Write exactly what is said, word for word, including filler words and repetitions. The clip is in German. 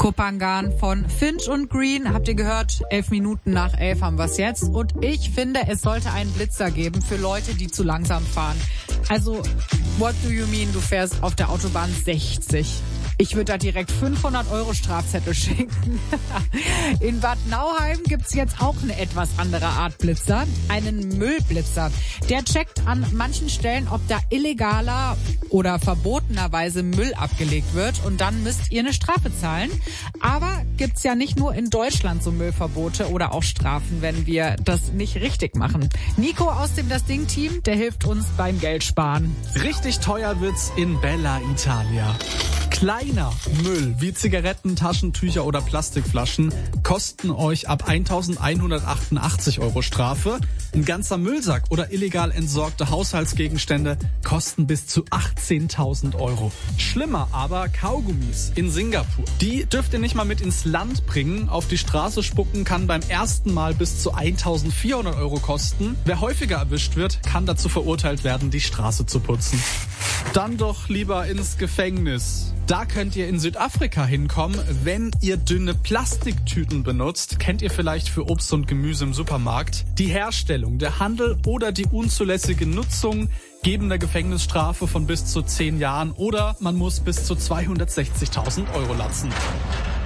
Kopangan von Finch und Green. Habt ihr gehört? Elf Minuten nach elf haben wir es jetzt. Und ich finde, es sollte einen Blitzer geben für Leute, die zu langsam fahren. Also, what do you mean? Du fährst auf der Autobahn sechzig. Ich würde da direkt fünfhundert Euro Strafzettel schicken. In Bad Nauheim gibt's jetzt auch eine etwas andere Art Blitzer. Einen Müllblitzer. Der checkt an manchen Stellen, ob da illegaler oder verbotenerweise Müll abgelegt wird. Und dann müsst ihr eine Strafe zahlen. Aber gibt's ja nicht nur in Deutschland so Müllverbote oder auch Strafen, wenn wir das nicht richtig machen. Nico aus dem Das Ding-Team, der hilft uns beim Geldsparen. Richtig teuer wird's in Bella Italia. Kleiner Müll wie Zigaretten, Taschentücher oder Plastikflaschen kosten euch ab eintausendeinhundertachtundachtzig Euro Strafe. Ein ganzer Müllsack oder illegal entsorgte Haushaltsgegenstände kosten bis zu achtzehntausend Euro. Schlimmer aber Kaugummis in Singapur. Die dürft ihr nicht mal mit ins Land bringen. Auf die Straße spucken kann beim ersten Mal bis zu eintausendvierhundert Euro kosten. Wer häufiger erwischt wird, kann dazu verurteilt werden, die Straße zu putzen. Dann doch lieber ins Gefängnis. Da könnt ihr in Südafrika hinkommen, wenn ihr dünne Plastiktüten benutzt. Kennt ihr vielleicht für Obst und Gemüse im Supermarkt. Die Herstellung, der Handel oder die unzulässige Nutzung geben eine Gefängnisstrafe von bis zu zehn Jahren oder man muss bis zu zweihundertsechzigtausend Euro latzen.